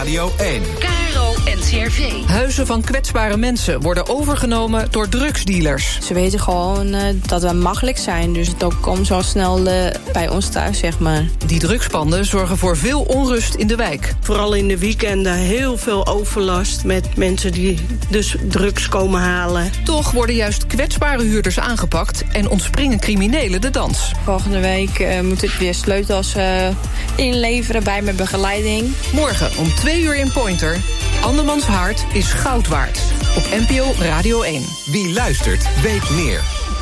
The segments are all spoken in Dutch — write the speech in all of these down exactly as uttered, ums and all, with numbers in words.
Radio één. K R O N C R V. Huizen van kwetsbare mensen worden overgenomen door drugsdealers. Ze weten gewoon uh, dat we makkelijk zijn, dus het ook komt zo snel uh, bij ons thuis, zeg maar. Die drugspanden zorgen voor veel onrust in de wijk. Vooral in de weekenden heel veel overlast met mensen die dus drugs komen halen. Toch worden juist kwetsbare huurders aangepakt en ontspringen criminelen de dans. Volgende week uh, moet ik weer sleutels uh, inleveren bij mijn begeleiding. Morgen om twee uur in Pointer. Andermans hart is goud waard. Op N P O Radio één. Wie luistert, weet meer.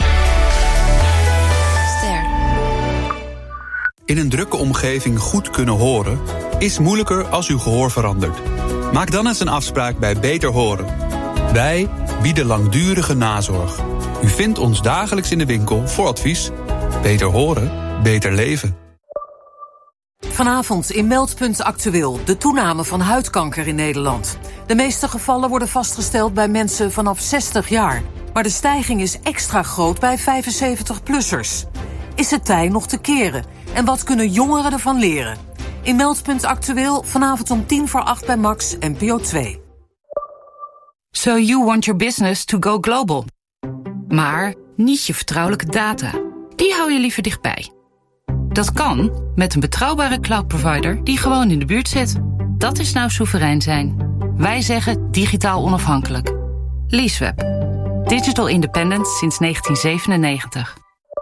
Ster. In een drukke omgeving goed kunnen horen is moeilijker als uw gehoor verandert. Maak dan eens een afspraak bij Beter Horen. Wij bieden langdurige nazorg. U vindt ons dagelijks in de winkel voor advies. Beter horen, beter leven. Vanavond in Meldpunt Actueel de toename van huidkanker in Nederland. De meeste gevallen worden vastgesteld bij mensen vanaf zestig jaar. Maar de stijging is extra groot bij vijfenzeventig-plussers. Is het tij nog te keren? En wat kunnen jongeren ervan leren? In Meldpunt Actueel vanavond om tien voor acht bij Max N P O twee. So you want your business to go global. Maar niet je vertrouwelijke data. Die hou je liever dichtbij. Dat kan met een betrouwbare cloud-provider die gewoon in de buurt zit. Dat is nou soeverein zijn. Wij zeggen digitaal onafhankelijk. Leaseweb. Digital independent sinds negentien zevenennegentig.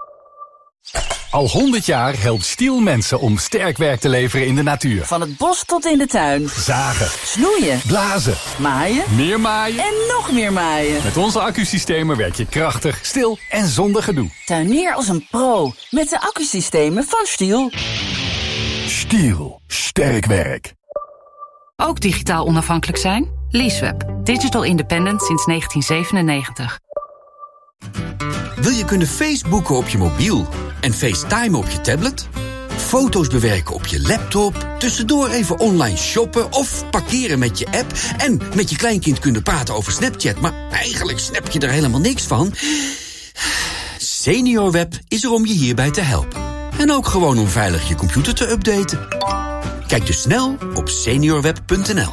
Al honderd jaar helpt Stihl mensen om sterk werk te leveren in de natuur. Van het bos tot in de tuin. Zagen. Snoeien. Blazen. Maaien. Meer maaien. En nog meer maaien. Met onze accusystemen werk je krachtig, stil en zonder gedoe. Tuinier als een pro. Met de accusystemen van Stihl. Stihl. Sterk werk. Ook digitaal onafhankelijk zijn? Leaseweb. Digital independent sinds negentien zevenennegentig. Wil je kunnen Facebooken op je mobiel en FaceTime op je tablet? Foto's bewerken op je laptop, tussendoor even online shoppen of parkeren met je app en met je kleinkind kunnen praten over Snapchat, maar eigenlijk snap je er helemaal niks van? SeniorWeb is er om je hierbij te helpen. En ook gewoon om veilig je computer te updaten. Kijk dus snel op seniorweb punt n l.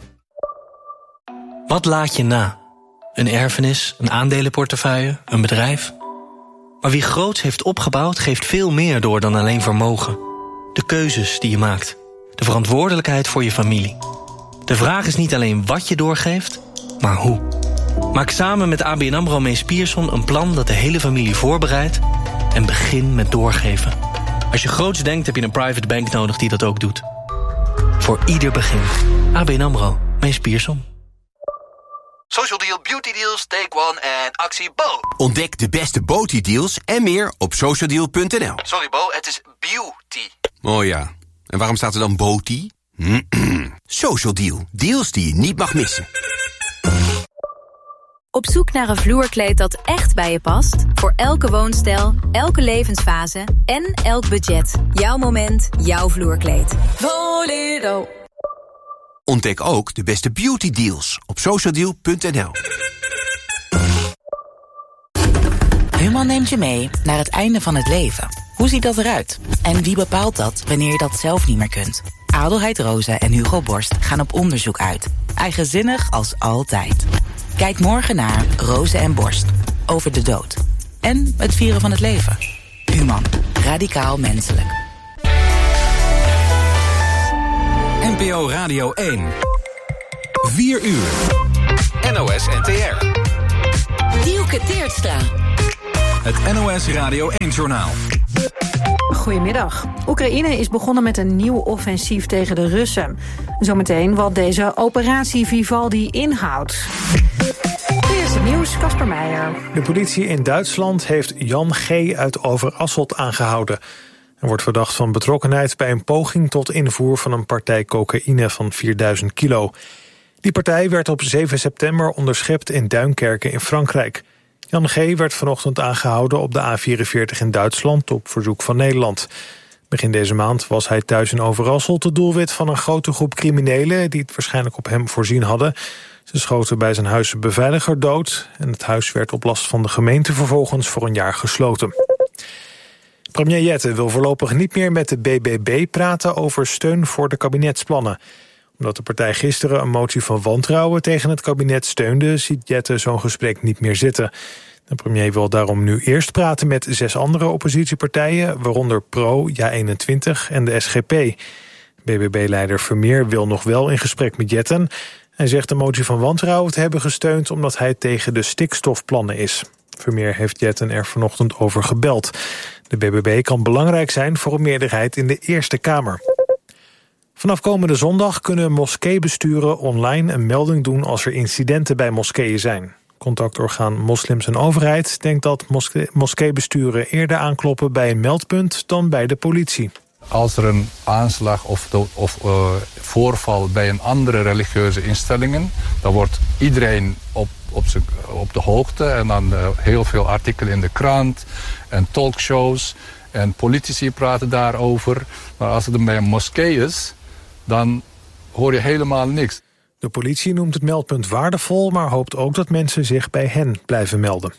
Wat laat je na? Een erfenis, een aandelenportefeuille, een bedrijf? Maar wie groots heeft opgebouwd, geeft veel meer door dan alleen vermogen. De keuzes die je maakt. De verantwoordelijkheid voor je familie. De vraag is niet alleen wat je doorgeeft, maar hoe. Maak samen met A B N AMRO Mees Pierson een plan dat de hele familie voorbereidt en begin met doorgeven. Als je groots denkt, heb je een private bank nodig die dat ook doet. Voor ieder begin. A B N AMRO Mees Pierson. Social Deal, Beauty Deals, Take One en actie Bo. Ontdek de beste beauty deals en meer op social deal punt n l. Sorry Bo, het is beauty. Oh ja, en waarom staat er dan beauty? Social Deal, deals die je niet mag missen. Op zoek naar een vloerkleed dat echt bij je past? Voor elke woonstijl, elke levensfase en elk budget. Jouw moment, jouw vloerkleed. Volero. Ontdek ook de beste beauty deals op social deal punt n l. Human neemt je mee naar het einde van het leven. Hoe ziet dat eruit? En wie bepaalt dat wanneer je dat zelf niet meer kunt? Adelheid Rosa en Hugo Borst gaan op onderzoek uit. Eigenzinnig als altijd. Kijk morgen naar Rosa en Borst. Over de dood. En het vieren van het leven. Human. Radicaal menselijk. N P O Radio één. vier uur. N O S N T R. Dielke Teertstra. Het N O S Radio één-journaal. Goedemiddag. Oekraïne is begonnen met een nieuw offensief tegen de Russen. Zometeen wat deze operatie Vivaldi inhoudt. Eerste nieuws, Casper Meijer. De politie in Duitsland heeft Jan G. uit Overasselt aangehouden. Hij wordt verdacht van betrokkenheid bij een poging tot invoer van een partij cocaïne van vierduizend kilo. Die partij werd op zeven september onderschept in Duinkerke in Frankrijk. Jan G. werd vanochtend aangehouden op de A vierenveertig in Duitsland op verzoek van Nederland. Begin deze maand was hij thuis in Overasselt het doelwit van een grote groep criminelen die het waarschijnlijk op hem voorzien hadden. Ze schoten bij zijn huis een beveiliger dood en het huis werd op last van de gemeente vervolgens voor een jaar gesloten. Premier Jette wil voorlopig niet meer met de B B B praten over steun voor de kabinetsplannen. Omdat de partij gisteren een motie van wantrouwen tegen het kabinet steunde, ziet Jette zo'n gesprek niet meer zitten. De premier wil daarom nu eerst praten met zes andere oppositiepartijen, waaronder Pro, Ja eenentwintig en de S G P. B B B-leider Vermeer wil nog wel in gesprek met Jetten. Hij zegt de motie van wantrouwen te hebben gesteund omdat hij tegen de stikstofplannen is. Vermeer heeft Jetten er vanochtend over gebeld. De B B B kan belangrijk zijn voor een meerderheid in de Eerste Kamer. Vanaf komende zondag kunnen moskeebesturen online een melding doen als er incidenten bij moskeeën zijn. Contactorgaan Moslims en Overheid denkt dat moske- moskeebesturen eerder aankloppen bij een meldpunt dan bij de politie. Als er een aanslag of, de, of uh, voorval bij een andere religieuze instellingen, dan wordt iedereen op, op, z'n, op de hoogte en dan uh, heel veel artikelen in de krant en talkshows en politici praten daarover. Maar als het bij een moskee is, dan hoor je helemaal niks. De politie noemt het meldpunt waardevol, maar hoopt ook dat mensen zich bij hen blijven melden.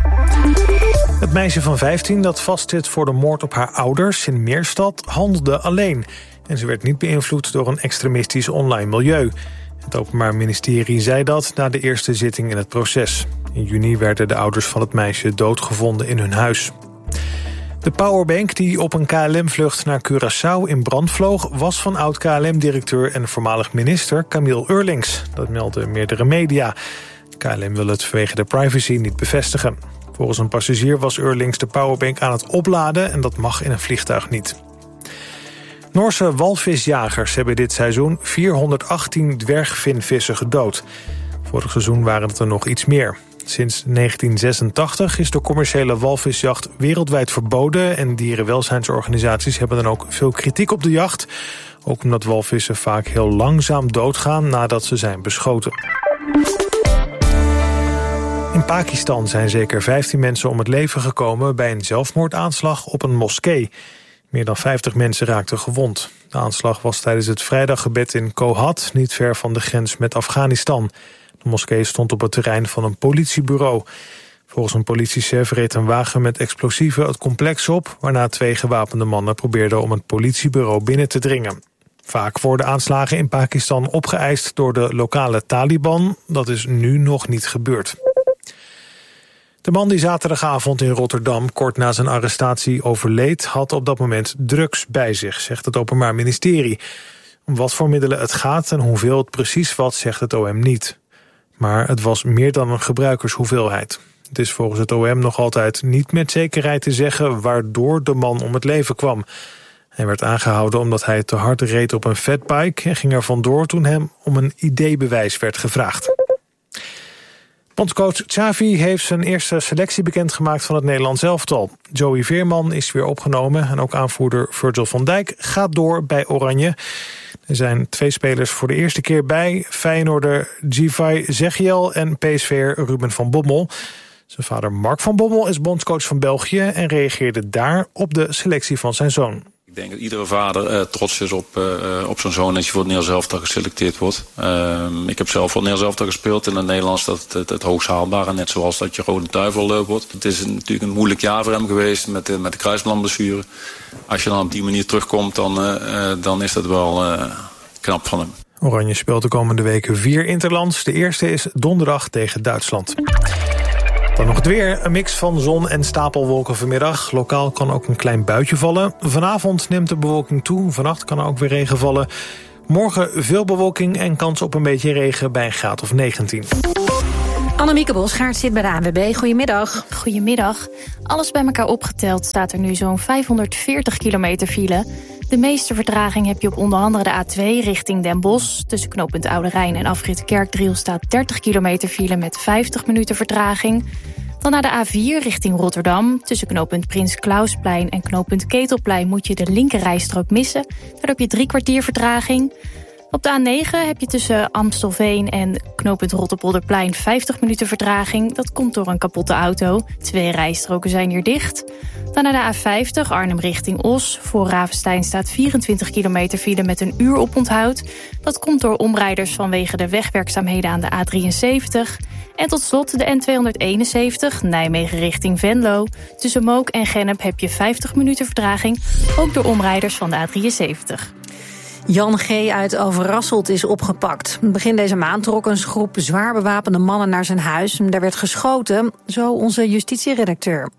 Het meisje van vijftien dat vastzit voor de moord op haar ouders in Meerstad handelde alleen. En ze werd niet beïnvloed door een extremistisch online milieu. Het Openbaar Ministerie zei dat na de eerste zitting in het proces. In juni werden de ouders van het meisje doodgevonden in hun huis. De powerbank die op een K L M-vlucht naar Curaçao in brand vloog was van oud-K L M-directeur en voormalig minister Camille Eurlings. Dat melden meerdere media. K L M wil het vanwege de privacy niet bevestigen. Volgens een passagier was Eurlings de powerbank aan het opladen en dat mag in een vliegtuig niet. Noorse walvisjagers hebben dit seizoen vierhonderdachttien dwergvinvissen gedood. Vorig seizoen waren het er nog iets meer. Sinds negentien zesentachtig is de commerciële walvisjacht wereldwijd verboden en dierenwelzijnsorganisaties hebben dan ook veel kritiek op de jacht. Ook omdat walvissen vaak heel langzaam doodgaan nadat ze zijn beschoten. In Pakistan zijn zeker vijftien mensen om het leven gekomen bij een zelfmoordaanslag op een moskee. Meer dan vijftig mensen raakten gewond. De aanslag was tijdens het vrijdaggebed in Kohat, niet ver van de grens met Afghanistan. De moskee stond op het terrein van een politiebureau. Volgens een politiechef reed een wagen met explosieven het complex op, waarna twee gewapende mannen probeerden om het politiebureau binnen te dringen. Vaak worden aanslagen in Pakistan opgeëist door de lokale Taliban. Dat is nu nog niet gebeurd. De man die zaterdagavond in Rotterdam kort na zijn arrestatie overleed, had op dat moment drugs bij zich, zegt het Openbaar Ministerie. Om wat voor middelen het gaat en hoeveel het precies was, zegt het O M niet. Maar het was meer dan een gebruikershoeveelheid. Het is volgens het O M nog altijd niet met zekerheid te zeggen waardoor de man om het leven kwam. Hij werd aangehouden omdat hij te hard reed op een fatbike en ging er vandoor toen hem om een I D-bewijs werd gevraagd. Bondscoach Xavi heeft zijn eerste selectie bekendgemaakt van het Nederlands elftal. Joey Veerman is weer opgenomen en ook aanvoerder Virgil van Dijk gaat door bij Oranje. Er zijn twee spelers voor de eerste keer bij, Feyenoorder Givay Zegiel en P S V'er Ruben van Bommel. Zijn vader Mark van Bommel is bondscoach van België en reageerde daar op de selectie van zijn zoon. Ik denk dat iedere vader uh, trots is op, uh, op zijn zoon als je voor het Nederlands elftal geselecteerd wordt. Uh, ik heb zelf voor het Nederlands elftal gespeeld. In het Nederlands dat het, het, het hoogst haalbare, net zoals dat je Rode Duivel uh, wordt. Het is een, natuurlijk een moeilijk jaar voor hem geweest met de, met de kruisbandblessure. Als je dan op die manier terugkomt, dan, uh, uh, dan is dat wel uh, knap van hem. Oranje speelt de komende weken vier interlands. De eerste is donderdag tegen Duitsland. Dan nog het weer. Een mix van zon en stapelwolken vanmiddag. Lokaal kan ook een klein buitje vallen. Vanavond neemt de bewolking toe. Vannacht kan er ook weer regen vallen. Morgen veel bewolking en kans op een beetje regen bij een graad of negentien. Annemieke Bosgaard zit bij de A N W B. Goedemiddag. Goedemiddag. Alles bij elkaar opgeteld staat er nu zo'n vijfhonderdveertig kilometer file. De meeste vertraging heb je op onder andere de A twee richting Den Bosch. Tussen knooppunt Oude Rijn en afrit Kerkdriel staat dertig kilometer file met vijftig minuten vertraging. Dan naar de A vier richting Rotterdam. Tussen knooppunt Prins Klausplein en knooppunt Ketelplein moet je de linkerrijstrook missen. Daar heb je drie kwartier vertraging. Op de A negen heb je tussen Amstelveen en knooppunt Rotterpolderplein vijftig minuten vertraging. Dat komt door een kapotte auto. Twee rijstroken zijn hier dicht. Dan naar de A vijftig, Arnhem richting Os. Voor Ravenstein staat vierentwintig kilometer file met een uur oponthoud. Dat komt door omrijders vanwege de wegwerkzaamheden aan de A drieënzeventig. En tot slot de N tweehonderdeenenzeventig, Nijmegen richting Venlo. Tussen Mook en Gennep heb je vijftig minuten vertraging. Ook door omrijders van de A drieënzeventig. Jan G. uit Overasselt is opgepakt. Begin deze maand trok een groep zwaar bewapende mannen naar zijn huis. Daar werd geschoten, zo onze justitieredacteur.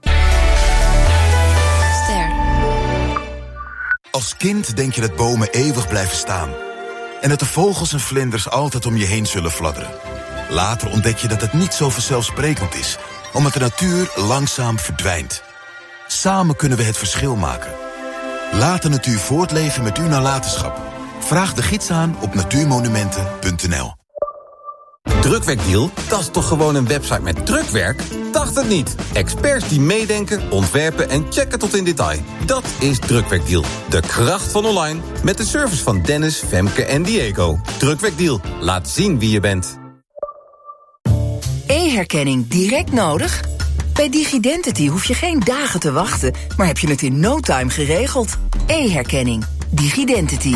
Ster. Als kind denk je dat bomen eeuwig blijven staan. En dat de vogels en vlinders altijd om je heen zullen fladderen. Later ontdek je dat het niet zo vanzelfsprekend is, omdat de natuur langzaam verdwijnt. Samen kunnen we het verschil maken. Laat de natuur voortleven met uw nalatenschap. Vraag de gids aan op natuurmonumenten punt n l. Drukwerkdeal? Dat is toch gewoon een website met drukwerk? Dacht het niet. Experts die meedenken, ontwerpen en checken tot in detail. Dat is Drukwerkdeal. De kracht van online. Met de service van Dennis, Femke en Diego. Drukwerkdeal. Laat zien wie je bent. E-herkenning direct nodig? Bij DigiDentity hoef je geen dagen te wachten, maar heb je het in no time geregeld. E-herkenning. DigiDentity.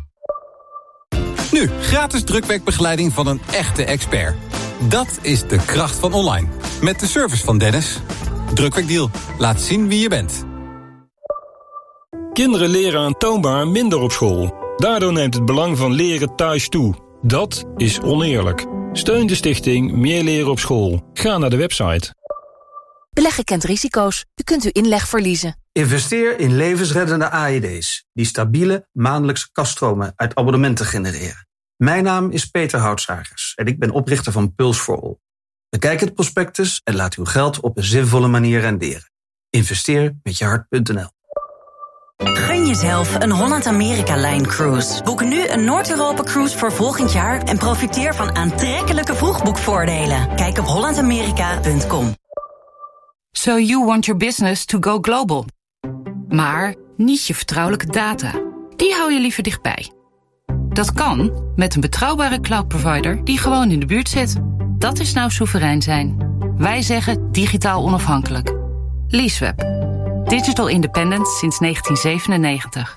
Nu, gratis drukwerkbegeleiding van een echte expert. Dat is de kracht van online. Met de service van Dennis. Drukwerkdeal. Laat zien wie je bent. Kinderen leren aantoonbaar minder op school. Daardoor neemt het belang van leren thuis toe. Dat is oneerlijk. Steun de stichting Meer Leren op School. Ga naar de website. Beleggen kent risico's. U kunt uw inleg verliezen. Investeer in levensreddende A E D's... die stabiele maandelijkse kaststromen uit abonnementen genereren. Mijn naam is Peter Houtsagers en ik ben oprichter van Puls for All. Bekijk het prospectus en laat uw geld op een zinvolle manier renderen. Investeer met je hart punt n l. Gun jezelf een Holland-Amerika-Line-cruise. Boek nu een Noord-Europa-cruise voor volgend jaar... en profiteer van aantrekkelijke vroegboekvoordelen. Kijk op holland amerika punt com. So you want your business to go global. Maar niet je vertrouwelijke data. Die hou je liever dichtbij. Dat kan met een betrouwbare cloud provider die gewoon in de buurt zit. Dat is nou soeverein zijn. Wij zeggen digitaal onafhankelijk. Leaseweb. Digital independent sinds negentien zevenennegentig.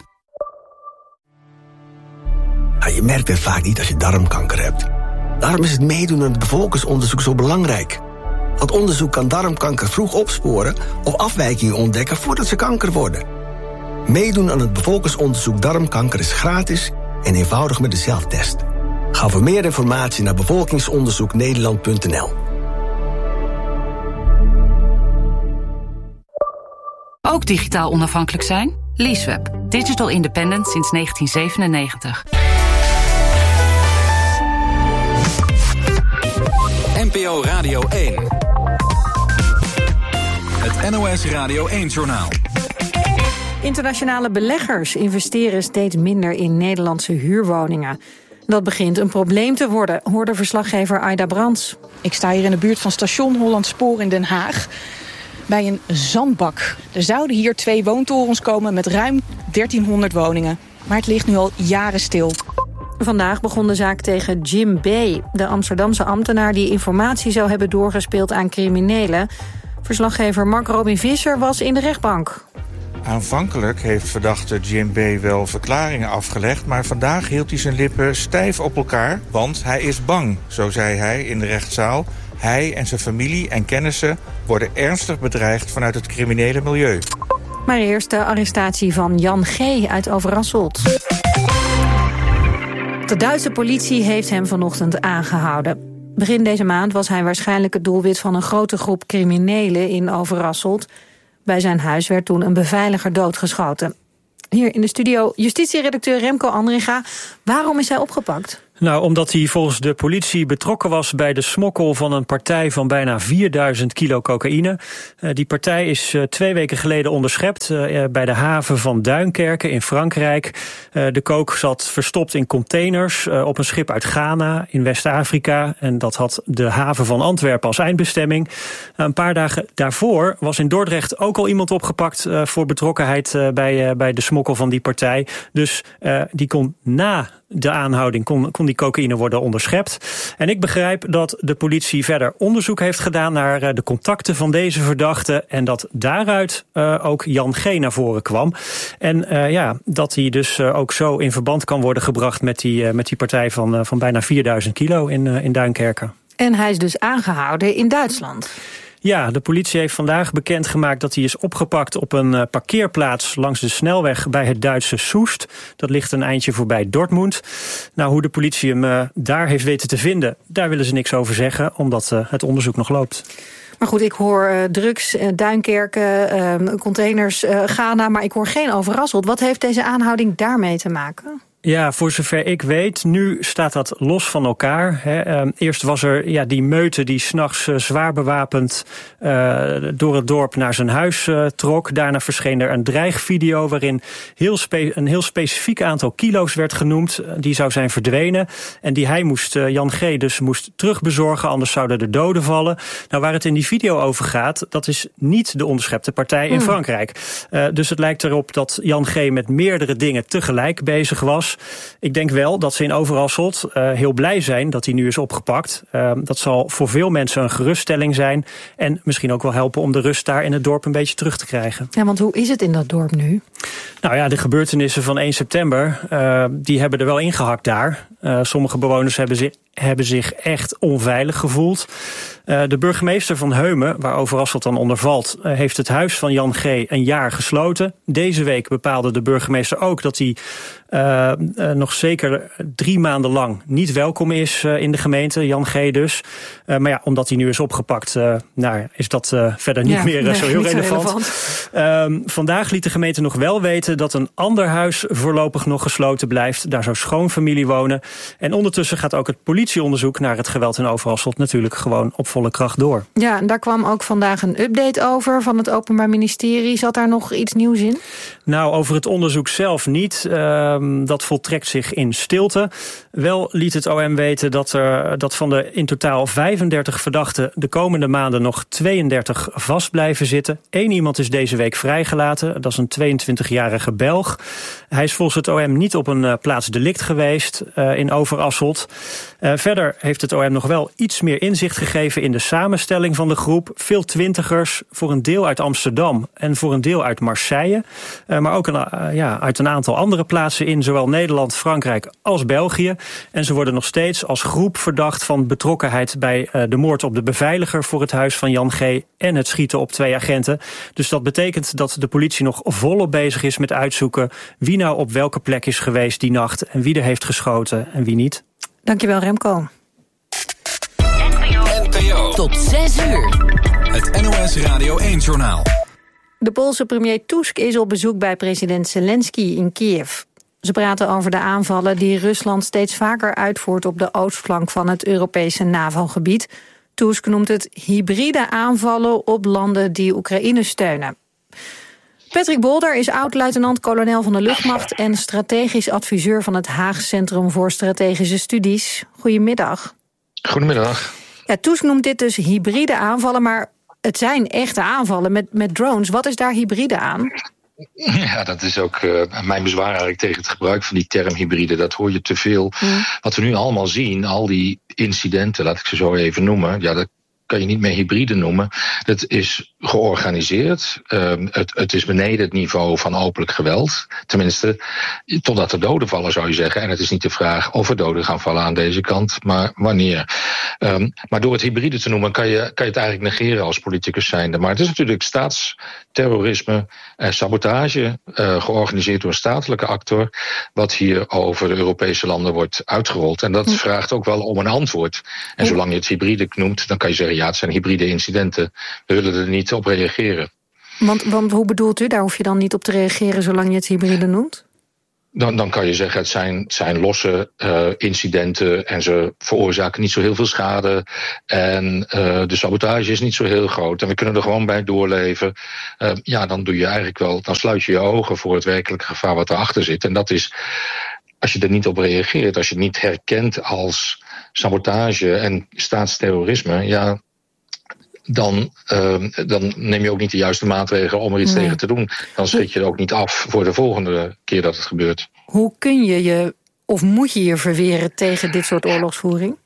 Ja, je merkt het vaak niet als je darmkanker hebt. Daarom is het meedoen aan het bevolkingsonderzoek zo belangrijk. Want onderzoek kan darmkanker vroeg opsporen of afwijkingen ontdekken voordat ze kanker worden. Meedoen aan het bevolkingsonderzoek darmkanker is gratis en eenvoudig met de zelftest. Ga voor meer informatie naar bevolkingsonderzoek nederland punt n l. Ook digitaal onafhankelijk zijn? Leaseweb. Digital independent sinds negentien zevenennegentig. N P O Radio één. Het N O S Radio één-journaal. Internationale beleggers investeren steeds minder in Nederlandse huurwoningen. Dat begint een probleem te worden, hoorde verslaggever Aida Brands. Ik sta hier in de buurt van station Holland Spoor in Den Haag. Bij een zandbak. Er zouden hier twee woontorens komen met ruim dertienhonderd woningen. Maar het ligt nu al jaren stil. Vandaag begon de zaak tegen Jim B., de Amsterdamse ambtenaar die informatie zou hebben doorgespeeld aan criminelen. Verslaggever Mark Robin Visser was in de rechtbank. Aanvankelijk heeft verdachte Jim B. wel verklaringen afgelegd, maar vandaag hield hij zijn lippen stijf op elkaar, want hij is bang, zo zei hij in de rechtszaal. Hij en zijn familie en kennissen worden ernstig bedreigd vanuit het criminele milieu. Maar eerst de arrestatie van Jan G. uit Overasselt. De Duitse politie heeft hem vanochtend aangehouden. Begin deze maand was hij waarschijnlijk het doelwit van een grote groep criminelen in Overasselt. Bij zijn huis werd toen een beveiliger doodgeschoten. Hier in de studio justitieredacteur Remco Andringa. Waarom is hij opgepakt? Nou, omdat hij volgens de politie betrokken was bij de smokkel van een partij van bijna vierduizend kilo cocaïne. Uh, die partij is uh, twee weken geleden onderschept uh, bij de haven van Duinkerke in Frankrijk. Uh, de coke zat verstopt in containers uh, op een schip uit Ghana in West-Afrika. En dat had de haven van Antwerpen als eindbestemming. Uh, een paar dagen daarvoor was in Dordrecht ook al iemand opgepakt uh, voor betrokkenheid uh, bij, uh, bij de smokkel van die partij. Dus uh, die kon na de aanhouding kon, kon die cocaïne worden onderschept. En ik begrijp dat de politie verder onderzoek heeft gedaan naar uh, de contacten van deze verdachte en dat daaruit uh, ook Jan G. naar voren kwam. En uh, ja, dat hij dus uh, ook zo in verband kan worden gebracht met die, uh, met die partij van, uh, van bijna vierduizend kilo in, uh, in Duinkerke. En hij is dus aangehouden in Duitsland. Ja, de politie heeft vandaag bekendgemaakt dat hij is opgepakt op een uh, parkeerplaats langs de snelweg bij het Duitse Soest. Dat ligt een eindje voorbij Dortmund. Nou, hoe de politie hem uh, daar heeft weten te vinden, daar willen ze niks over zeggen, omdat uh, het onderzoek nog loopt. Maar goed, ik hoor uh, drugs, uh, Duinkerken, uh, containers, uh, Ghana, maar ik hoor geen Overasselt. Wat heeft deze aanhouding daarmee te maken? Ja, voor zover ik weet, nu staat dat los van elkaar. Hè. Uh, eerst was er ja, die meute die 's nachts uh, zwaar bewapend uh, door het dorp naar zijn huis uh, trok. Daarna verscheen er een dreigvideo waarin heel spe- een heel specifiek aantal kilo's werd genoemd. Uh, die zou zijn verdwenen. En die hij moest, uh, Jan G. dus moest terugbezorgen, anders zouden er doden vallen. Nou, waar het in die video over gaat, dat is niet de onderschepte partij in mm. Frankrijk. Uh, dus het lijkt erop dat Jan G. met meerdere dingen tegelijk bezig was. Ik denk wel dat ze in Overasselt uh, heel blij zijn dat hij nu is opgepakt. Uh, dat zal voor veel mensen een geruststelling zijn. En misschien ook wel helpen om de rust daar in het dorp een beetje terug te krijgen. Ja, want hoe is het in dat dorp nu? Nou ja, de gebeurtenissen van één september, uh, die hebben er wel ingehakt daar. Uh, sommige bewoners hebben zich, hebben zich echt onveilig gevoeld. Uh, de burgemeester van Heumen, waar Overasselt dan onder valt, uh, heeft het huis van Jan G. een jaar gesloten. Deze week bepaalde de burgemeester ook dat hij uh, uh, nog zeker drie maanden lang niet welkom is uh, in de gemeente, Jan G. dus. Uh, maar ja, omdat hij nu is opgepakt, uh, nou, is dat uh, verder niet ja, meer uh, nee, zo heel niet relevant. Zo relevant. Uh, vandaag liet de gemeente nog wel weten dat een ander huis voorlopig nog gesloten blijft. Daar zou schoonfamilie wonen. En ondertussen gaat ook het politieonderzoek naar het geweld in Overasselt natuurlijk gewoon op volle kracht door. Ja, en daar kwam ook vandaag een update over van het Openbaar Ministerie. Zat daar nog iets nieuws in? Nou, over het onderzoek zelf niet. Uh, dat voltrekt zich in stilte. Wel liet het O M weten dat er dat van de in totaal vijfendertig verdachten de komende maanden nog tweeëndertig vast blijven zitten. Eén iemand is deze week vrijgelaten. Dat is een tweeëntwintigjarige Belg. Hij is volgens het O M niet op een uh, plaats delict geweest uh, in Overasselt. Uh, verder heeft het O M nog wel iets meer inzicht gegeven in de samenstelling van de groep. Veel twintigers, voor een deel uit Amsterdam en voor een deel uit Marseille. Uh, maar ook een, uh, ja, uit een aantal andere plaatsen in zowel Nederland, Frankrijk als België. En ze worden nog steeds als groep verdacht van betrokkenheid bij uh, de moord op de beveiliger voor het huis van Jan G. en het schieten op twee agenten. Dus dat betekent dat de politie nog volop bezig is met uitzoeken wie nou op welke plek is geweest die nacht en wie er heeft geschoten en wie niet. Dankjewel, Remco. N P O. Tot zes uur. Het N O S Radio één-journaal. De Poolse premier Tusk is op bezoek bij president Zelensky in Kiev. Ze praten over de aanvallen die Rusland steeds vaker uitvoert op de oostflank van het Europese NAVO-gebied. Tusk noemt het hybride aanvallen op landen die Oekraïne steunen. Patrick Bolder is oud-luitenant-kolonel van de luchtmacht en strategisch adviseur van het Haag Centrum voor Strategische Studies. Goedemiddag. Goedemiddag. Ja, Tusk noemt dit dus hybride aanvallen, maar het zijn echte aanvallen met, met drones. Wat is daar hybride aan? Ja, dat is ook uh, mijn bezwaar eigenlijk tegen het gebruik van die term hybride. Dat hoor je te veel. Mm. Wat we nu allemaal zien, al die incidenten, laat ik ze zo even noemen, ja, dat kan je niet meer hybride noemen. Het is georganiseerd. Uh, het, het is beneden het niveau van openlijk geweld. Tenminste, totdat er doden vallen, zou je zeggen. En het is niet de vraag of er doden gaan vallen aan deze kant, maar wanneer. Um, maar door het hybride te noemen kan je, kan je het eigenlijk negeren als politicus zijnde. Maar het is natuurlijk staatsterrorisme, eh, sabotage, uh, georganiseerd door een statelijke actor, wat hier over de Europese landen wordt uitgerold. En dat hm. vraagt ook wel om een antwoord. En ja. zolang je het hybride noemt, dan kan je zeggen, ja, het zijn hybride incidenten. We willen er niet op reageren. Want, want hoe bedoelt u? Daar hoef je dan niet op te reageren zolang je het hybride noemt? Dan, dan kan je zeggen, het zijn, het zijn losse uh, incidenten en ze veroorzaken niet zo heel veel schade. En uh, de sabotage is niet zo heel groot. En we kunnen er gewoon bij doorleven. Uh, ja, dan doe je eigenlijk wel, dan sluit je je ogen voor het werkelijke gevaar wat erachter zit. En dat is, als je er niet op reageert, als je het niet herkent als sabotage en staatsterrorisme, ja, dan, uh, dan neem je ook niet de juiste maatregelen om er iets nee. tegen te doen. Dan schrik je er ook niet af voor de volgende keer dat het gebeurt. Hoe kun je je, of moet je je verweren tegen dit soort oorlogsvoering?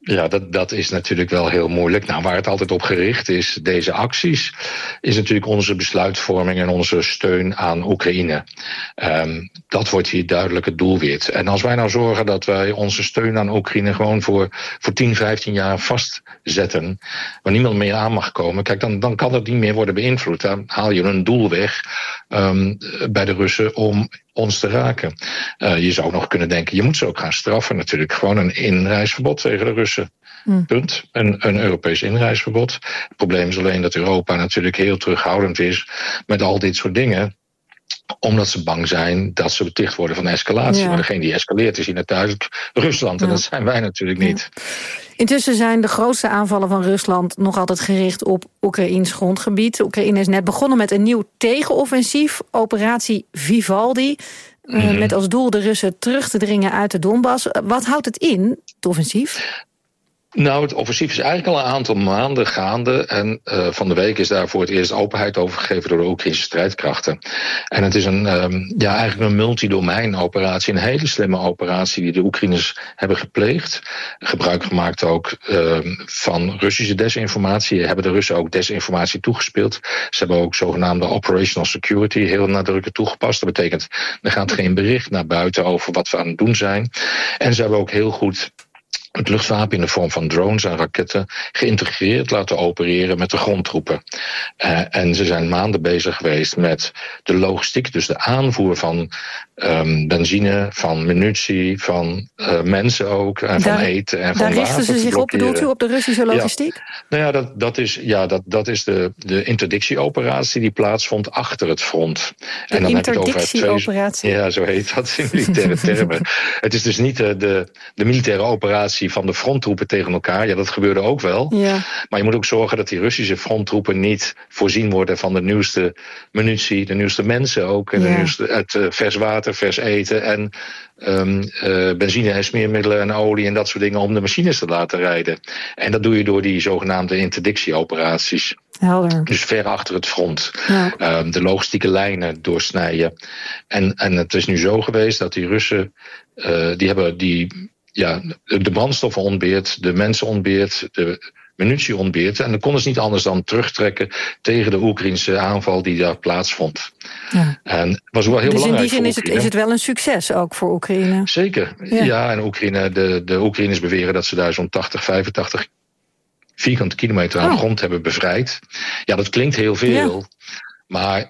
Ja, dat, dat is natuurlijk wel heel moeilijk. Nou, waar het altijd op gericht is, deze acties, is natuurlijk onze besluitvorming en onze steun aan Oekraïne. Um, dat wordt hier duidelijk het doelwit. En als wij nou zorgen dat wij onze steun aan Oekraïne gewoon voor, voor tien, vijftien jaar vastzetten, waar niemand meer aan mag komen, kijk, dan, dan kan het niet meer worden beïnvloed. Dan haal je een doel weg um, bij de Russen om ons te raken. Uh, je zou nog kunnen denken, je moet ze ook gaan straffen natuurlijk. Gewoon een inreisverbod tegen de Russen. Hmm. Punt. Een, een Europees inreisverbod. Het probleem is alleen dat Europa natuurlijk heel terughoudend is met al dit soort dingen, omdat ze bang zijn dat ze beticht worden van escalatie. Ja. Maar degene die escaleert is hier natuurlijk Rusland. En ja. dat zijn wij natuurlijk niet. Ja. Intussen zijn de grootste aanvallen van Rusland nog altijd gericht op Oekraïns grondgebied. Oekraïne is net begonnen met een nieuw tegenoffensief, operatie Vivaldi. Mm-hmm. Uh, met als doel de Russen terug te dringen uit de Donbass. Wat houdt het in, het offensief? Nou, het offensief is eigenlijk al een aantal maanden gaande. En uh, van de week is daar voor het eerst openheid over gegeven door de Oekraïnse strijdkrachten. En het is een, um, ja, eigenlijk een multidomein operatie. Een hele slimme operatie die de Oekraïners hebben gepleegd. Gebruik gemaakt ook uh, van Russische desinformatie. Hebben de Russen ook desinformatie toegespeeld. Ze hebben ook zogenaamde operational security heel nadrukkelijk toegepast. Dat betekent, er gaat geen bericht naar buiten over wat we aan het doen zijn. En ze hebben ook heel goed het luchtwapen in de vorm van drones en raketten geïntegreerd laten opereren met de grondtroepen. Uh, en ze zijn maanden bezig geweest met de logistiek, dus de aanvoer van um, benzine, van munitie, van uh, mensen ook, en daar, van eten en van water. Daar richten ze zich op, bedoelt u, op de Russische logistiek? Ja. Nou ja, dat, dat is, ja, dat, dat is de, de interdictieoperatie die plaatsvond achter het front. De en dan interdictieoperatie? Ja, zo heet dat in militaire termen. Het is dus niet de, de, de militaire operatie van de fronttroepen tegen elkaar. Ja, dat gebeurde ook wel. Ja. Maar je moet ook zorgen dat die Russische fronttroepen niet voorzien worden van de nieuwste munitie, de nieuwste mensen ook, en ja. de nieuwste, het uh, vers water, vers eten en um, uh, benzine en smeermiddelen en olie en dat soort dingen om de machines te laten rijden. En dat doe je door die zogenaamde interdictieoperaties. Helder. Dus ver achter het front. Ja. Um, de logistieke lijnen doorsnijden. En, en het is nu zo geweest dat die Russen, uh, die hebben die Ja, de brandstoffen ontbeert, de mensen ontbeert, de munitie ontbeert. En dan konden ze niet anders dan terugtrekken tegen de Oekraïnse aanval die daar plaatsvond. Ja. En het was wel heel dus belangrijk. Dus in die zin is het, is het wel een succes ook voor Oekraïne? Zeker. Ja, ja en Oekraïne, de, de Oekraïners beweren dat ze daar zo'n tachtig, vijfentachtig vierkante kilometer aan oh. grond hebben bevrijd. Ja, dat klinkt heel veel. Ja. Maar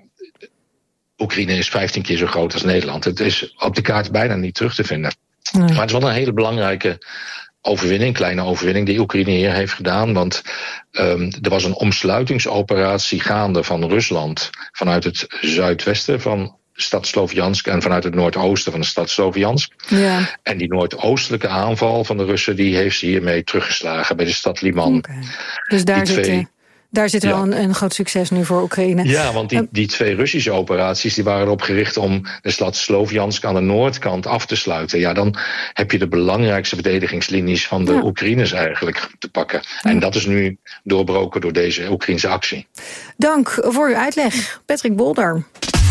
Oekraïne is vijftien keer zo groot als Nederland. Het is op de kaart bijna niet terug te vinden. Nee. Maar het is wel een hele belangrijke overwinning, kleine overwinning die Oekraïne hier heeft gedaan. Want um, er was een omsluitingsoperatie gaande van Rusland vanuit het zuidwesten van de stad Sloviansk en vanuit het noordoosten van de stad Sloviansk. Ja. En die noordoostelijke aanval van de Russen die heeft ze hiermee teruggeslagen bij de stad Liman. Okay. Dus daar zit twee... Daar zit wel ja. een, een groot succes nu voor Oekraïne. Ja, want die, die twee Russische operaties die waren erop gericht om de stad Sloviansk aan de noordkant af te sluiten. Ja, dan heb je de belangrijkste verdedigingslinies van de ja. Oekraïners eigenlijk te pakken. Ja. En dat is nu doorbroken door deze Oekraïnse actie. Dank voor uw uitleg, Patrick Bolder.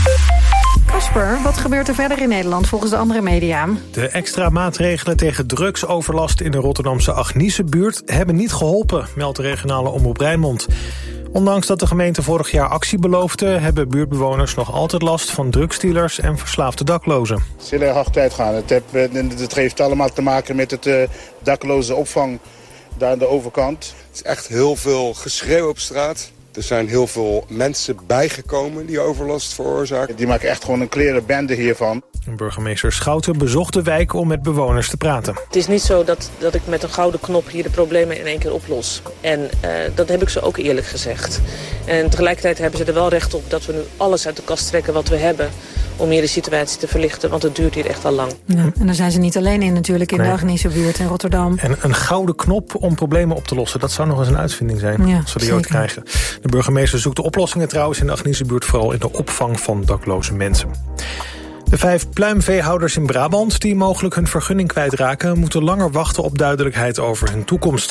Kasper, wat gebeurt er verder in Nederland volgens de andere media? De extra maatregelen tegen drugsoverlast in de Rotterdamse Agniezenbuurt hebben niet geholpen, meldt de regionale omroep Rijnmond. Ondanks dat de gemeente vorig jaar actie beloofde, hebben buurtbewoners nog altijd last van drugsdealers en verslaafde daklozen. Het is heel erg hard uitgaan. Het, heb, het heeft allemaal te maken met het uh, dakloze opvang daar aan de overkant. Het is echt heel veel geschreeuw op straat. Er zijn heel veel mensen bijgekomen die overlast veroorzaken. Die maken echt gewoon een klere bende hiervan. Burgemeester Schouten bezocht de wijk om met bewoners te praten. Het is niet zo dat, dat ik met een gouden knop hier de problemen in één keer oplos. En uh, dat heb ik ze ook eerlijk gezegd. En tegelijkertijd hebben ze er wel recht op dat we nu alles uit de kast trekken wat we hebben om hier de situatie te verlichten, want het duurt hier echt al lang. Ja, en daar zijn ze niet alleen in natuurlijk, in nee. de Agniezenbuurt in Rotterdam. En een gouden knop om problemen op te lossen, dat zou nog eens een uitvinding zijn, ja, als we die ooit krijgen. De burgemeester zoekt de oplossingen trouwens in de Agniezenbuurt, vooral in de opvang van dakloze mensen. De vijf pluimveehouders in Brabant die mogelijk hun vergunning kwijtraken, moeten langer wachten op duidelijkheid over hun toekomst.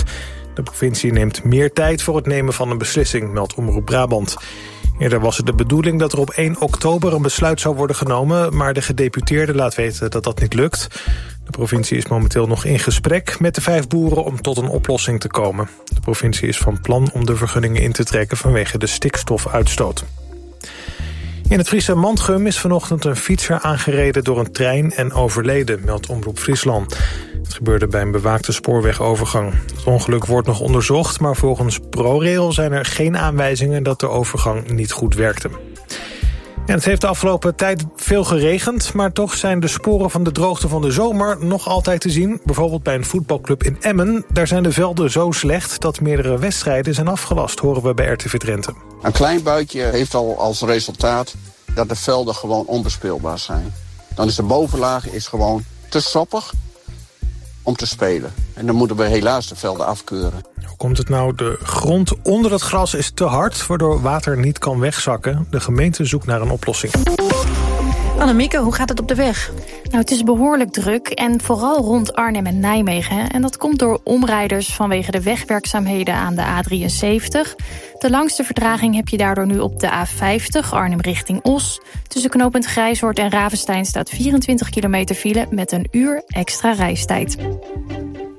De provincie neemt meer tijd voor het nemen van een beslissing, meldt Omroep Brabant. Eerder was het de bedoeling dat er op één oktober een besluit zou worden genomen, maar de gedeputeerde laat weten dat dat niet lukt. De provincie is momenteel nog in gesprek met de vijf boeren om tot een oplossing te komen. De provincie is van plan om de vergunningen in te trekken vanwege de stikstofuitstoot. In het Friese Mantgum is vanochtend een fietser aangereden door een trein en overleden, meldt Omroep Friesland. Het gebeurde bij een bewaakte spoorwegovergang. Het ongeluk wordt nog onderzocht, maar volgens ProRail zijn er geen aanwijzingen dat de overgang niet goed werkte. En het heeft de afgelopen tijd veel geregend, maar toch zijn de sporen van de droogte van de zomer nog altijd te zien. Bijvoorbeeld bij een voetbalclub in Emmen. Daar zijn de velden zo slecht dat meerdere wedstrijden zijn afgelast, horen we bij R T V Drenthe. Een klein buitje heeft al als resultaat dat de velden gewoon onbespeelbaar zijn. Dan is de bovenlaag is gewoon te sappig om te spelen. En dan moeten we helaas de velden afkeuren. Hoe komt het nou? De grond onder het gras is te hard, waardoor water niet kan wegzakken. De gemeente zoekt naar een oplossing. Annemieke, hoe gaat het op de weg? Nou, het is behoorlijk druk en vooral rond Arnhem en Nijmegen. En dat komt door omrijders vanwege de wegwerkzaamheden aan de A drieënzeventig. De langste vertraging heb je daardoor nu op de A vijftig, Arnhem richting Os. Tussen knooppunt Grijshoort en Ravenstein staat vierentwintig kilometer file met een uur extra reistijd.